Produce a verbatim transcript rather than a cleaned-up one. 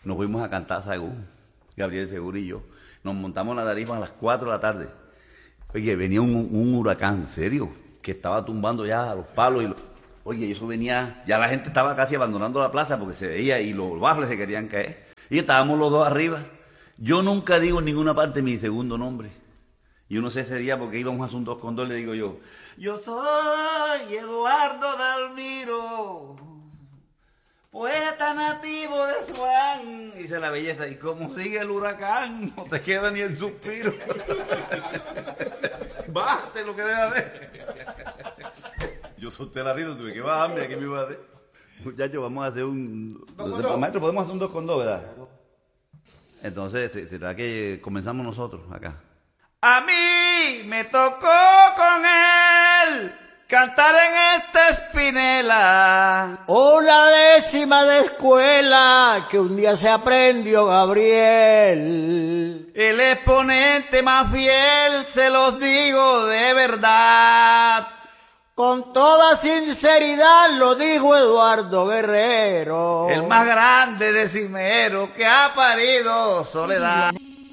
Nos fuimos a cantar Sagún, Gabriel Segura y yo. Nos montamos en la tarima a las cuatro de la tarde. Oye, venía un, un huracán, en serio, que estaba tumbando ya los palos. Y los... Oye, eso venía, ya la gente estaba casi abandonando la plaza porque se veía y los baffles se querían caer. Y estábamos los dos arriba. Yo nunca digo en ninguna parte mi segundo nombre. Y uno sé ese día porque íbamos a hacer un dos con dos, le digo yo, yo soy Eduardo Dalmiro, poeta nativo de Swan. Dice la belleza, y como sigue el huracán, no te queda ni el suspiro. Bájate lo que debe hacer. Yo solté la risa, tuve que bajarme, aquí me iba a hacer. Muchachos, vamos a hacer un... ¿Dos con dos? Maestro, podemos hacer un dos con dos, ¿verdad? Entonces, será que comenzamos nosotros acá. A mí me tocó con él cantar en esta espinela. Una décima de escuela que un día se aprendió Gabriel. El exponente más fiel, se los digo de verdad. Con toda sinceridad lo dijo Eduardo Guerrero. El más grande decimero que ha parido Soledad.